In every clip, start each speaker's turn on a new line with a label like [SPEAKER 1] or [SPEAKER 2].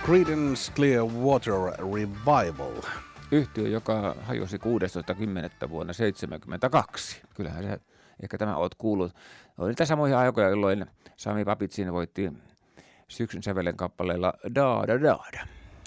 [SPEAKER 1] Creedence Clearwater Revival.
[SPEAKER 2] Yhtiö, joka hajosi 16.10. vuonna 1972. Kyllähän se, ehkä tämä olet kuullut. Oli niitä samoja aikoja, jolloin Sami Papitsin voitti syksyn sävelen kappaleella Da Da Da Da.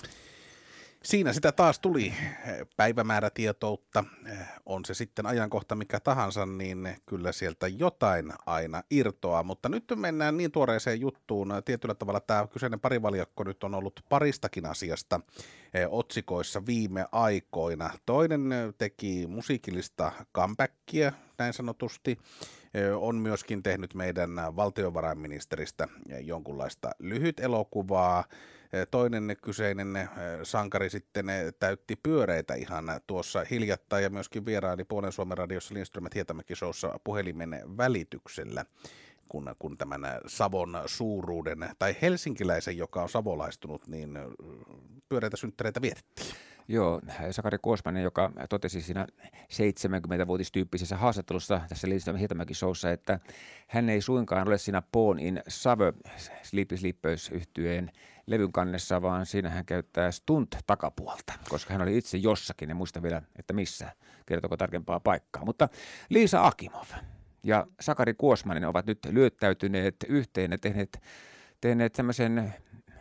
[SPEAKER 1] Siinä sitä taas tuli päivämäärätietoutta. On se sitten ajankohta mikä tahansa, niin kyllä sieltä jotain aina irtoaa. Mutta nyt mennään niin tuoreeseen juttuun. Tietyllä tavalla tämä kyseinen parivaljakko nyt on ollut paristakin asiasta otsikoissa viime aikoina. Toinen teki musiikillista comebackia, näin sanotusti. On myöskin tehnyt meidän valtiovarainministeristä jonkunlaista lyhyt elokuvaa. Toinen kyseinen sankari sitten täytti pyöreitä ihan tuossa hiljattain ja myöskin vieraili Puolen Suomen radiossa Lindström Hietamäki showssa puhelimen välityksellä, kun tämän Savon suuruuden tai helsinkiläisen, joka on savolaistunut, niin pyöreitä synttäreitä vietettiin.
[SPEAKER 2] Joo, Sakari Kuosmanen, joka totesi siinä 70-vuotistyyppisessä haastattelussa tässä Lindström Hietamäki showssa, että hän ei suinkaan ole siinä Born in Savo Sleepy Sleepers -yhtyeen levyn kannessa, vaan siinä hän käyttää stunt-takapuolta, koska hän oli itse jossakin, en muista vielä, että missä, kertoko tarkempaa paikkaa. Mutta Liisa Akimov ja Sakari Kuosmanen ovat nyt lyöttäytyneet yhteen ja tehneet tämmöisen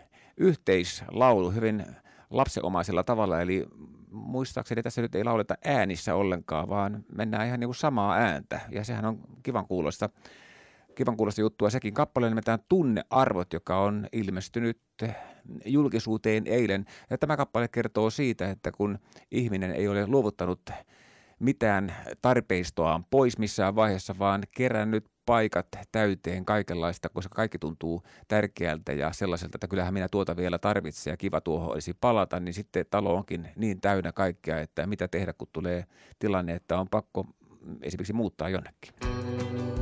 [SPEAKER 2] yhteislaulu hyvin lapsenomaisella tavalla, eli muistaakseni tässä nyt ei lauleta äänissä ollenkaan, vaan mennään ihan niin kuin samaa ääntä, ja sehän on kivan kuulosta juttua. Sekin kappale nimetään Tunnearvot, joka on ilmestynyt julkisuuteen eilen, ja tämä kappale kertoo siitä, että kun ihminen ei ole luovuttanut mitään tarpeistoaan pois missään vaiheessa, vaan kerännyt paikat täyteen kaikenlaista, koska kaikki tuntuu tärkeältä ja sellaiselta, että kyllähän minä tuota vielä tarvitsen ja kiva tuohon olisi palata, niin sitten talo onkin niin täynnä kaikkea, että mitä tehdä, kun tulee tilanne, että on pakko esimerkiksi muuttaa jonnekin.